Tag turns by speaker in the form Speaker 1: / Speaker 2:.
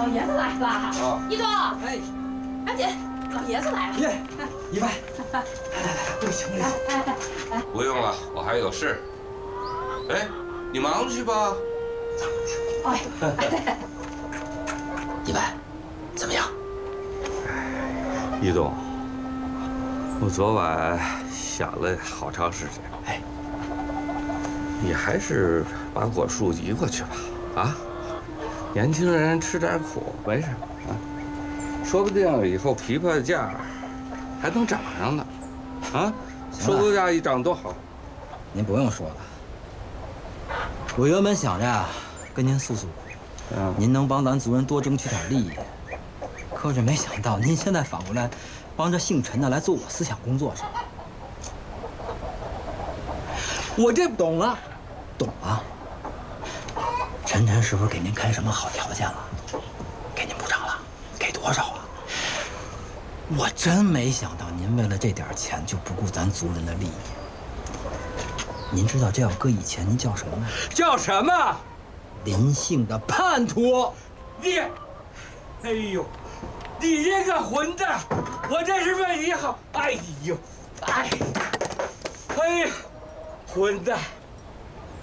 Speaker 1: 老爷子来了。
Speaker 2: 啊，
Speaker 1: 一东，
Speaker 3: 哎，
Speaker 1: 赶紧，老爷子来了。
Speaker 3: 耶，一万，来，跪下，跪下。
Speaker 2: 不用了，我还有事。哎，你忙去吧。
Speaker 1: 哎，
Speaker 3: 一万，怎么样？
Speaker 4: 一东，我昨晚想了好长时间。
Speaker 3: 哎，
Speaker 4: 你还是把果树移过去吧。啊，年轻人吃点苦没事啊，说不定以后枇杷价还能涨上呢。啊，收购价一涨多好。
Speaker 3: 您不用说了。我原本想着呀，跟您诉诉苦，您能帮咱族人多争取点利益。可是没想到您现在反过来，帮着姓陈的来做我思想工作是吧？我这不懂了，懂了。陈晨是不是给您开什么好条件了？给您补偿了？给多少啊？我真没想到您为了这点钱就不顾咱族人的利益。您知道这要搁以前您叫什么吗？
Speaker 4: 叫什么？
Speaker 3: 林姓的叛徒。
Speaker 4: 你，哎呦，你这个混蛋！我这是为你好。哎呦，哎呀，混蛋！